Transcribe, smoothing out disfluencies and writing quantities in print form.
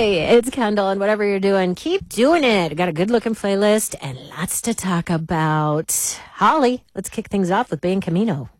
Hey, it's Kendall, and whatever you're doing, keep doing it. Got a good-looking playlist and lots to talk about. Holly, let's kick things off with Ben Camino.